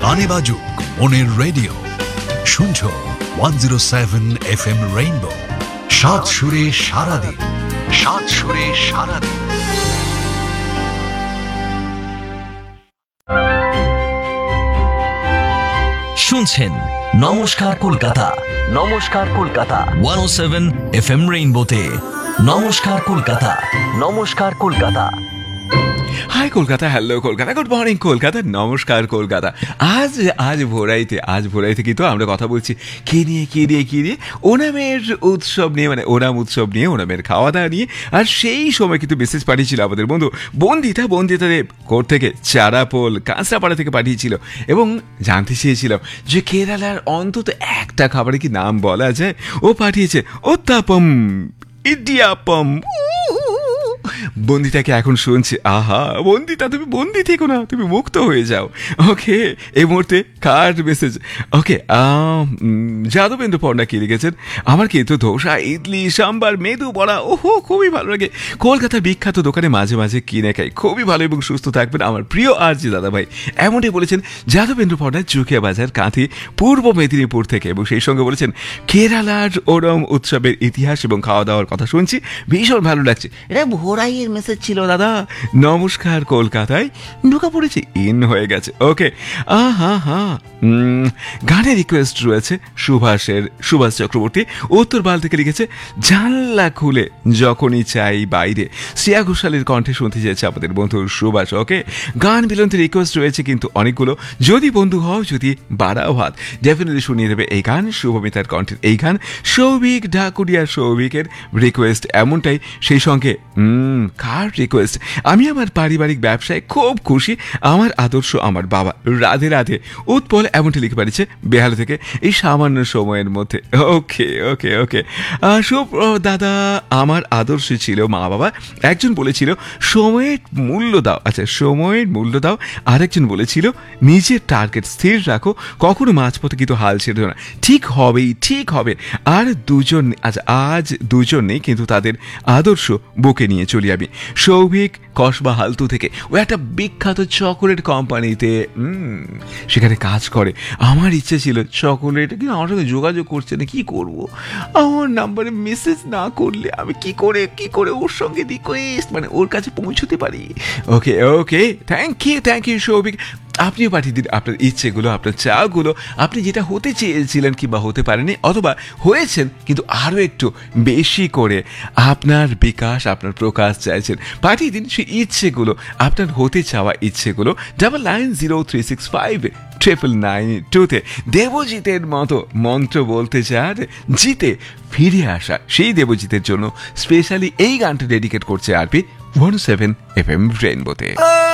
গানে বাজুক মনের রেডিও, শুনছো 107 FM রেইনবো, সাত সুরে সারাদিন, সাত সুরে সারাদিন। শুনছেন নমস্কার কলকাতা, নমস্কার কলকাতা 107 FM রেইনবোতে। নমস্কার কলকাতা, নমস্কার Kolkata. High Kolkata, hello Kolkata, good morning Kolkata, নমস্কার কলকাতা। আজ ভোরাইতে কিন্তু আমরা কথা বলছি কি নিয়ে ওনামের উৎসব নিয়ে, মানে ওনাম উৎসব নিয়ে, ওনামের খাওয়া দাওয়া নিয়ে। আর সেই সময় কিন্তু মেসেজ পাঠিয়েছিল আমাদের বন্ধু বন্দিতা দেব কোর্ট থেকে, চারাপোল কাঁচরাপাড়া থেকে পাঠিয়েছিল এবং জানতে চেয়েছিলাম যে কেরালার অন্তত একটা খাবারের কি নাম বলা যায়। ও পাঠিয়েছে উত্তাপম, ইডিয়াপম। বন্দিতাকে এখন শুনছি, আহা বন্দিতা, তুমি বন্দি থেকো না, তুমি মুক্ত হয়ে যাও। ওকে, এই মুহূর্তে কার্ড মেসেজ। ওকে, যাদবেন্দ্র পণ্ডা কি লিখেছেন, আমার কিন্তু ধোসা, ইডলি, সাম্বার, মেদু বড়া, ওহো খুবই ভালো লাগে। কলকাতার বিখ্যাত দোকানে মাঝে মাঝে কিনে খাই, খুবই ভালো এবং সুস্থ থাকবেন আমার প্রিয় আরজি দাদা ভাই। এমনটাই বলেছেন যাদবেন্দ্র পণ্ডা, চুকিয়া বাজার, কাঁথি, পূর্ব মেদিনীপুর থেকে। এবং সেই সঙ্গে বলেছেন কেরালার ওরম উৎসবের ইতিহাস এবং খাওয়া দাওয়ার কথা শুনছি, ভীষণ ভালো লাগছে। এটা ভোরাইয়ের মেসেজ ছিল দাদা। নমস্কার কলকাতায় ঢুকা পড়েছি, ইন হয়ে গেছে। ওকে, গানের রিকোয়েস্ট রয়েছে সুভাষ চক্রবর্তী উত্তরবাল থেকে লিখেছে, জানলা খুলে যখনই চাই বাইরে। শ্রেয়া ঘোষালের কণ্ঠে শুনতে চেয়েছে আমাদের বন্ধু সুভাষ। ওকে, গান বিলন্তের রিকোয়েস্ট রয়েছে কিন্তু অনেকগুলো। যদি বন্ধু হও, যদি বাড়াও হাত, ডেফিনেটলি শুনিয়ে দেবে এই গান, শুভমিতার কণ্ঠের এই গান। সৌভিক ঢাকুরিয়া, সৌভিকের রিকোয়েস্ট এমনটাই। সেই সঙ্গে কার রিকোয়েস্ট, আমি আমার পারিবারিক ব্যবসায় খুব খুশি, আমার আদর্শ আমার বাবা, রাধে রাধে। উৎপল এমনটি লিখে পাঠিয়েছে বেহালা থেকে, এই সামান্য সময়ের মধ্যে। ওকে ওকে ওকে, দাদা, আমার আদর্শ ছিল মা বাবা। একজন বলেছিল সময়ের মূল্য দাও, আচ্ছা সময়ের মূল্য দাও। আরেকজন বলেছিল নিজের টার্গেট স্থির রাখো, কখনো মাঝপথে কিন্তু হাল ছেড়ে না, ঠিক হবেই, ঠিক হবে। আর দুজন, আচ্ছা আজ দুজন নেই, কিন্তু তাদের আদর্শ বুকে নিয়ে চলি আমি। সৌভিক কসবা হালতু থেকে, ও একটা বিখ্যাত চকোলেট কোম্পানিতে সেখানে কাজ করে। আমার ইচ্ছে ছিল চকোলেট, কিন্তু আমার সঙ্গে যোগাযোগ করছে না, কি করব? আমার নাম্বারে মেসেজ না করলে আমি কি করে ওর সঙ্গে রিকোয়েস্ট, মানে ওর কাছে পৌঁছতে পারি। ওকে ওকে, থ্যাংক ইউ সৌভিক। আপনিও পাঠিয়ে দিন আপনার ইচ্ছেগুলো, আপনার চাগুলো, আপনি যেটা হতে চেয়েছিলেন কিংবা হতে পারেনি, অথবা হয়েছেন কিন্তু আরও একটু বেশি করে আপনার বিকাশ, আপনার প্রকাশ চাইছেন। পাঠিয়ে দিন সেই ইচ্ছেগুলো, আপনার হতে চাওয়া ইচ্ছেগুলো 9903659992-তে। দেবজিতের মতো মন্ত্র বলতে চান, জিতে ফিরে আসা সেই দেবজিতের জন্য স্পেশালি এই গানটা ডেডিকেট করছে আরপি 107 FM রেইনবোতে।